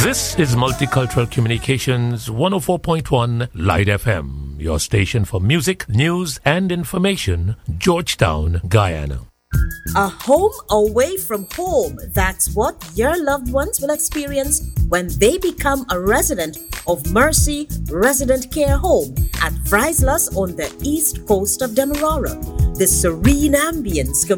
This is Multicultural Communications 104.1 Light FM, your station for music, news, and information, Georgetown, Guyana. A home away from home. That's what your loved ones will experience when they become a resident of Mercy Resident Care Home at Vryslus on the east coast of Demerara. The serene ambience